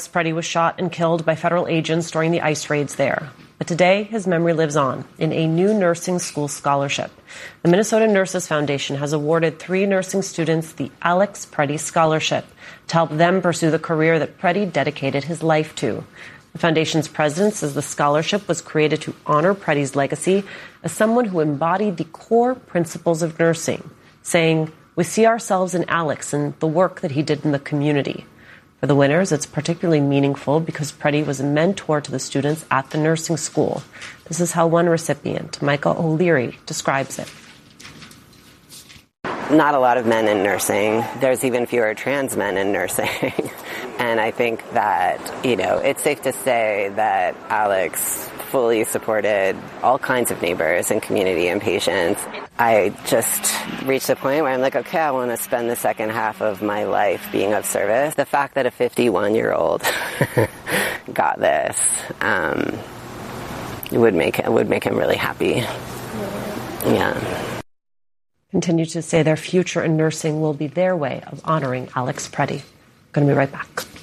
Preddy was shot and killed by federal agents during the ICE raids there. But today, his memory lives on in a new nursing school scholarship. The Minnesota Nurses Foundation has awarded 3 nursing students the Alex Preddy Scholarship to help them pursue the career that Preddy dedicated his life to. The foundation's president says the scholarship was created to honor Preddy's legacy as someone who embodied the core principles of nursing, saying, "We see ourselves in Alex and the work that he did in the community." For the winners, it's particularly meaningful because Preddy was a mentor to the students at the nursing school. This is how one recipient, Michael O'Leary, describes it. Not a lot of men in nursing. There's even fewer trans men in nursing. And I think that, it's safe to say that Alex fully supported all kinds of neighbors and community and patients. I just reached a point where I'm like, okay, I want to spend the second half of my life being of service. The fact that a 51-year-old got this would make him really happy. Yeah. Continue to say their future in nursing will be their way of honoring Alex Preddy. Going to be right back.